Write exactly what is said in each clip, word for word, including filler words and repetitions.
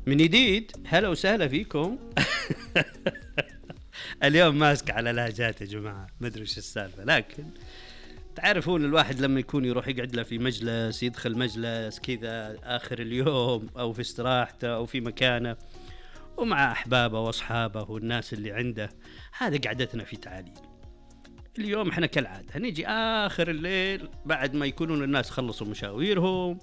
من جديد هلا وسهلا فيكم. اليوم ماسك على لهجات يا جماعة، ما ادري ايش السالفة، لكن تعرفون الواحد لما يكون يروح يقعد له في مجلس، يدخل مجلس كذا آخر اليوم أو في استراحته أو في مكانه ومع أحبابه وأصحابه والناس اللي عنده، هذا قعدتنا في تعاليل. اليوم احنا كالعادة هنيجي آخر الليل بعد ما يكونون الناس خلصوا مشاويرهم،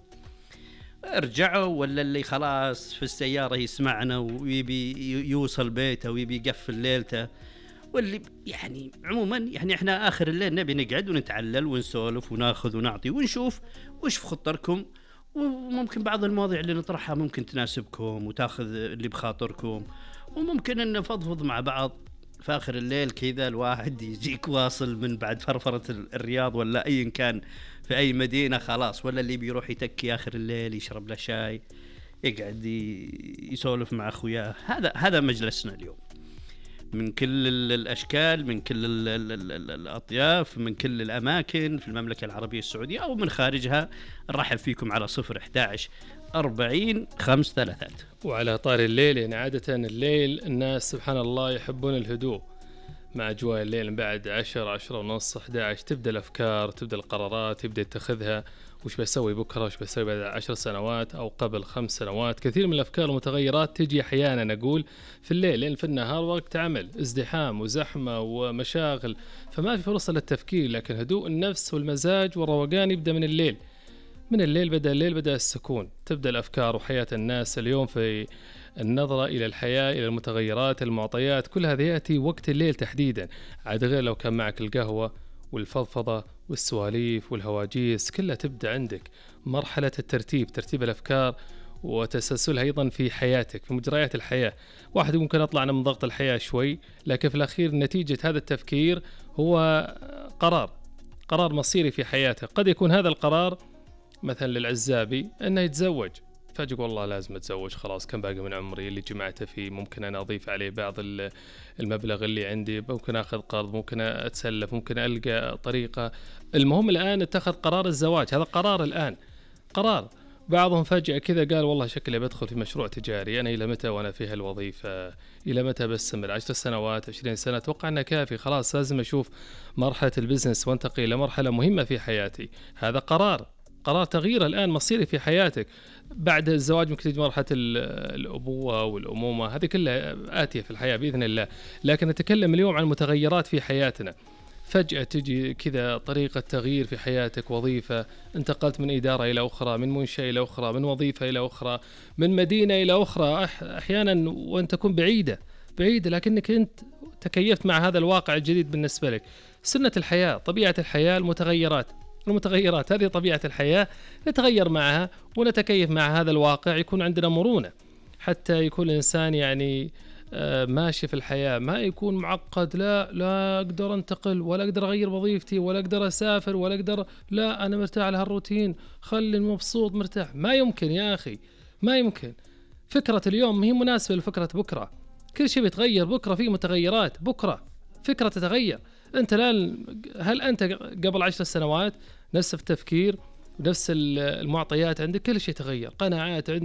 ارجعوا ولا اللي خلاص في السيارة يسمعنا ويبي يوصل بيته ويبي يقفل ليلته، واللي يعني عموما يعني احنا آخر الليل نبي نقعد ونتعلل ونسولف وناخذ ونعطي ونشوف وش في خطركم، وممكن بعض المواضيع اللي نطرحها ممكن تناسبكم وتاخذ اللي بخاطركم، وممكن ان نفضفض مع بعض في آخر الليل كذا. الواحد يجيك واصل من بعد فرفرة الرياض ولا أي كان في أي مدينة خلاص، ولا اللي بيروح يتكي آخر الليل يشرب له شاي يقعد يسولف مع أخوياه. هذا هذا مجلسنا اليوم، من كل الأشكال، من كل الأطياف، من كل الأماكن في المملكة العربية السعودية أو من خارجها. نرحب فيكم على صفر إحدى عشر أربعين خمس ثلاثات. وعلى طاري الليل، يعني عادة الليل الناس سبحان الله يحبون الهدوء مع أجواء الليل. بعد عشر عشرة ونص إحدى عشر تبدأ الأفكار، تبدأ القرارات، يبدأ يتخذها. وش بسوي بكرة، وش بسوي بعد عشر سنوات أو قبل خمس سنوات. كثير من الأفكار المتغيرات تجي أحيانا أقول في الليل، لأن في النهار وقت عمل، ازدحام وزحمة ومشاغل، فما في فرصة للتفكير. لكن هدوء النفس والمزاج والروقان يبدأ من الليل. من الليل بدأ الليل بدأ السكون، تبدأ الأفكار وحياة الناس. اليوم في النظرة إلى الحياة، إلى المتغيرات، المعطيات، كل هذا يأتي وقت الليل تحديدا. عاد غير لو كان معك القهوة والفضفضة والسواليف والهواجيس، كلها تبدأ عندك مرحلة الترتيب، ترتيب الأفكار وتسلسلها أيضا في حياتك، في مجريات الحياة. واحد ممكن أطلع من ضغط الحياة شوي، لكن في الأخير نتيجة هذا التفكير هو قرار قرار مصيري في حياته. قد يكون هذا القرار مثلا للعزابي أنه يتزوج، فاجئ والله لازم أتزوج، خلاص كم باقي من عمري اللي جمعته فيه، ممكن أنا أضيف عليه بعض المبلغ اللي عندي، ممكن أخذ قرض، ممكن أتسلف، ممكن ألقى طريقة. المهم الآن اتخذ قرار الزواج، هذا قرار الآن، قرار. بعضهم فجأة كذا قال والله شكلي بدخل في مشروع تجاري، أنا إلى متى وأنا في هالوظيفة، إلى متى بستمر؟ عشر سنوات، عشرين سنة، أتوقع أنه كافي، خلاص لازم أشوف مرحلة البزنس وانتقل إلى مرحلة مهمة في حياتي. هذا قرار قرار تغيير الآن مصيري في حياتك. بعد الزواج ممكن تجي مرحلة الأبوة والأمومة، هذه كلها آتية في الحياة بإذن الله. لكن نتكلم اليوم عن متغيرات في حياتنا. فجأة تجي كذا طريقة تغيير في حياتك، وظيفة، انتقلت من إدارة إلى أخرى، من منشأة إلى أخرى، من وظيفة إلى أخرى، من مدينة إلى أخرى، أحيانا وأن تكون بعيدة بعيدة لكنك أنت تكيفت مع هذا الواقع الجديد بالنسبة لك. سنة الحياة، طبيعة الحياة، المتغيرات المتغيرات هذه طبيعة الحياة، نتغير معها ونتكيف مع هذا الواقع. يكون عندنا مرونة حتى يكون الإنسان يعني ماشي في الحياة، ما يكون معقد، لا لا أقدر أنتقل، ولا أقدر أغير وظيفتي، ولا أقدر أسافر، ولا أقدر، لا أنا مرتاح على هالروتين، خلي مبسوط مرتاح. ما يمكن يا أخي، ما يمكن. فكرة اليوم هي مناسبة لفكرة بكرة، كل شيء بيتغير بكرة، فيه متغيرات بكرة، فكرة تتغير. أنت لا، هل أنت قبل عشر سنوات نفس التفكير ونفس المعطيات عندك؟ كل شيء تغير، قناعات عندك